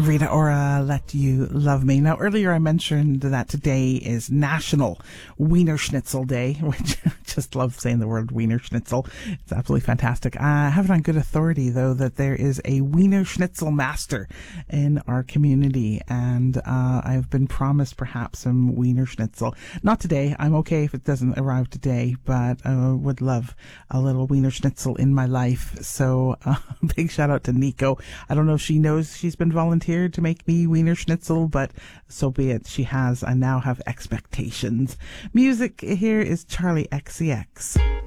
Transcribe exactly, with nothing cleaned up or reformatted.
Rita Ora, Let You Love Me. Now, earlier I mentioned that today is National Wiener Schnitzel Day, which I just love saying the word Wiener Schnitzel. It's absolutely fantastic. I have it on good authority, though, that there is a Wiener Schnitzel master in our community, and uh, I've been promised perhaps some Wiener Schnitzel. Not today. I'm okay if it doesn't arrive today, but I would love a little Wiener Schnitzel in my life. So, uh, big shout out to Nico. I don't know if she knows she's been volunteered to make me Wiener Schnitzel, but so be it. She has. I now have expectations. Music here is Charlie X C X.